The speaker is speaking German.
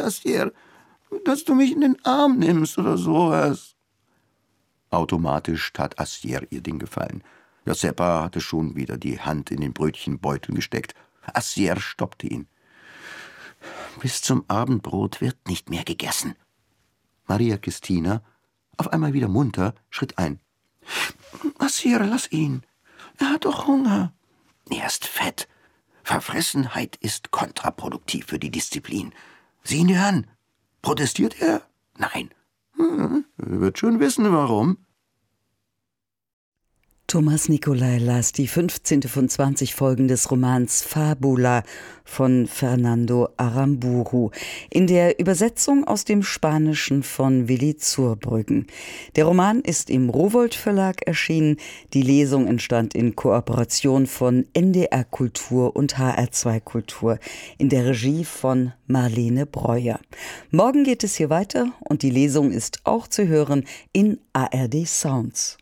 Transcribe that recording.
Assier, dass du mich in den Arm nimmst oder sowas. Automatisch tat Assier ihr den Gefallen. Josepa hatte schon wieder die Hand in den Brötchenbeutel gesteckt. Assier stoppte ihn. »Bis zum Abendbrot wird nicht mehr gegessen.« Maria Christina, auf einmal wieder munter, schritt ein. »Assier, lass ihn. Er hat doch Hunger.« »Er ist fett. Verfressenheit ist kontraproduktiv für die Disziplin. Sieh ihn dir an. Protestiert er? Nein. Er wird schon wissen, warum.« Thomas Nicolai las die 15. von 20 Folgen des Romans Fabula von Fernando Aramburu in der Übersetzung aus dem Spanischen von Willi Zurbrüggen. Der Roman ist im Rowohlt Verlag erschienen. Die Lesung entstand in Kooperation von NDR Kultur und HR2 Kultur in der Regie von Marlene Breuer. Morgen geht es hier weiter und die Lesung ist auch zu hören in ARD Sounds.